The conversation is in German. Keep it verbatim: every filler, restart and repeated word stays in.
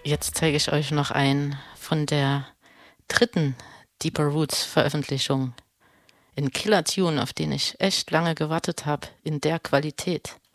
Jetzt zeige ich euch noch einen von der dritten Deeper Roots Veröffentlichung. Ein Killer-Tune, auf den ich echt lange gewartet habe, in der Qualität.